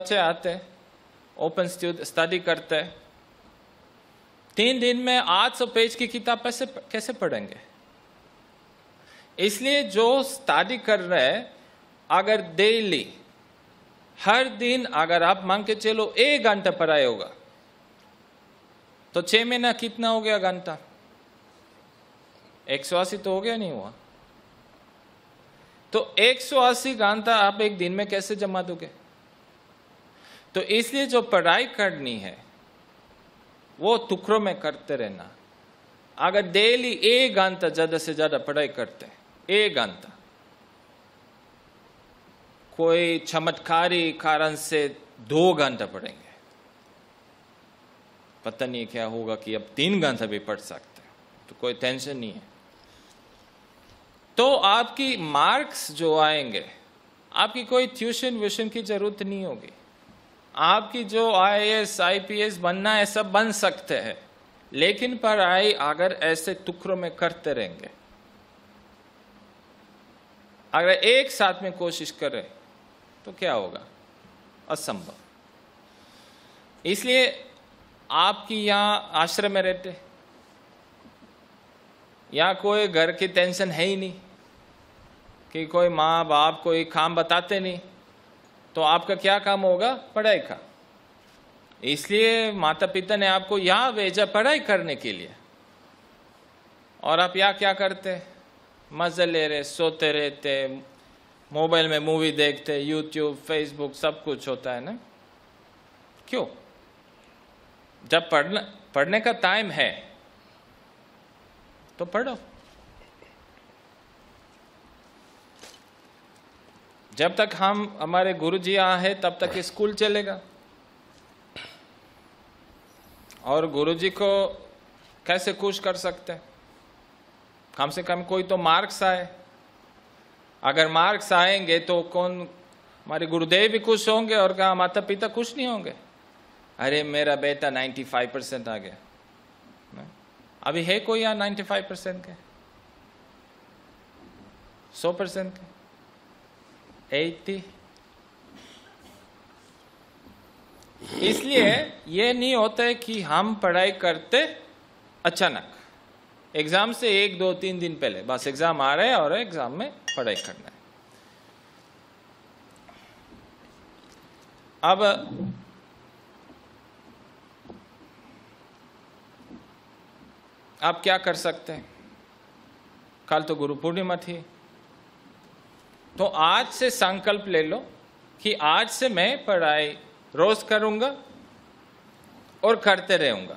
बच्चे आते, open study करते, 3 दिन में 800 पेज की किताब कैसे पढ़ेंगे? इसलिए जो स्टडी कर रहे हैं, अगर डेली हर दिन अगर आप मान के चलो 1 घंटा पढ़ाई होगा तो 6 महीना कितना हो गया घंटा? 180 तो हो गया, नहीं हुआ? तो 180 घंटा आप एक दिन में कैसे जमा दोगे? तो इसलिए जो पढ़ाई करनी है वो टुकड़ों में करते रहना। अगर डेली 1 घंटा ज्यादा से ज्यादा पढ़ाई करते, 1 घंटा, कोई चमत्कारी कारण से 2 घंटा पढ़ेंगे, पता नहीं क्या होगा कि अब 3 घंटा भी पढ़ सकते, तो कोई टेंशन नहीं है। तो आपकी मार्क्स जो आएंगे, आपकी कोई ट्यूशन व्यूशन की जरूरत नहीं होगी। आपकी जो IAS IPS बनना है सब बन सकते हैं, लेकिन पढ़ाई अगर ऐसे टुकड़ों में करते रहेंगे, अगर एक साथ में कोशिश करें तो क्या होगा? असंभव। इसलिए आपकी यहाँ आश्रम में रहते, यहाँ कोई घर की टेंशन है ही नहीं कि कोई माँ बाप कोई काम बताते नहीं, तो आपका क्या काम होगा? पढ़ाई का। इसलिए माता पिता ने आपको यहाँ भेजा पढ़ाई करने के लिए, और आप यहाँ क्या करते? मजे ले रहे, सोते रहते, मोबाइल में मूवी देखते, यूट्यूब फेसबुक सब कुछ होता है ना। क्यों? जब पढ़ने का टाइम है तो पढ़ो। जब तक हमारे गुरुजी यहाँ है तब तक ये स्कूल चलेगा, और गुरुजी को कैसे खुश कर सकते हैं? कम से कम कोई तो मार्क्स आए। अगर मार्क्स आएंगे तो कौन, हमारे गुरुदेव भी खुश होंगे और कहा माता पिता खुश नहीं होंगे? अरे मेरा बेटा 95% आ गया। अभी है कोई यहाँ 95% के, 100% के, 80? इसलिए ये नहीं होता है कि हम पढ़ाई करते अचानक, एग्जाम से 1 2 3 दिन पहले बस एग्जाम आ रहा है और एग्जाम में पढ़ाई करना है। अब आप क्या कर सकते हैं? कल तो गुरु पूर्णिमा थी, तो आज से संकल्प ले लो कि आज से मैं पढ़ाई रोज करूंगा और करते रहूंगा।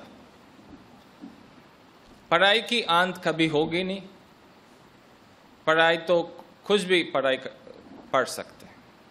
पढ़ाई की अंत कभी होगी नहीं, पढ़ाई तो कुछ भी पढ़ सकते हैं।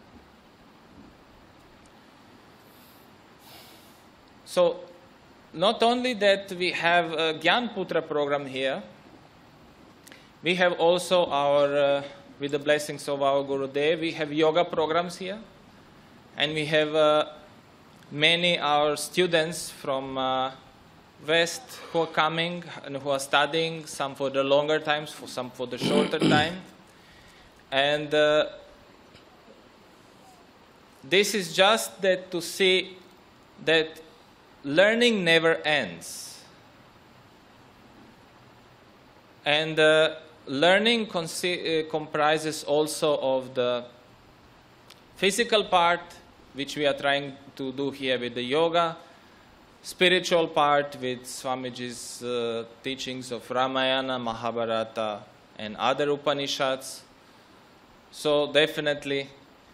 So not only that we have a Gyan Putra program here, we have also our with the blessings of our Gurudev, we have yoga programs here, and we have many our students from West who are coming and who are studying, some for the longer times, some for the shorter time. And this is just that to see that learning never ends. And learning comprises also of the physical part, which we are trying to do here with the yoga, spiritual part with Swamiji's teachings of Ramayana, Mahabharata, and other Upanishads. So definitely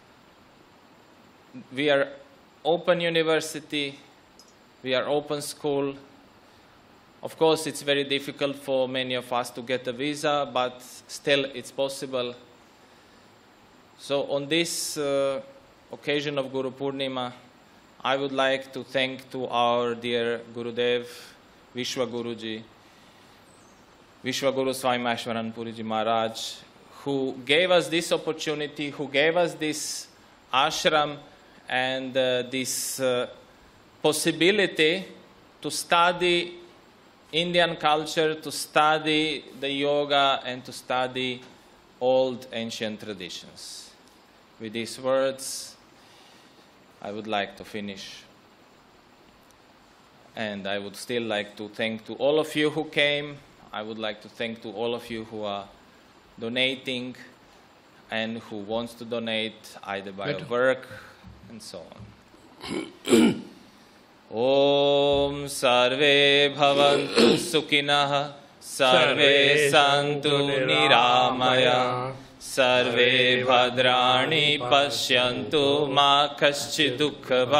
we are open university, we are open school. Of course, it's very difficult for many of us to get a visa, but still it's possible. So on this occasion of Guru Purnima, I would like to thank to our dear Gurudev, Vishwa Guruji, Vishwa Guru Swami Maheshwaran Puriji Maharaj, who gave us this opportunity, who gave us this ashram and this possibility to study Indian culture, to study the yoga, and to study old ancient traditions. With these words, I would like to finish. And I would still like to thank to all of you who came. I would like to thank to all of you who are donating and who wants to donate either by work and so on. Om Sarve Bhavantu Sukhinah Sarve Santu Niramaya Sarve Bhadrani Pashyantu Ma Kaschid Dukkha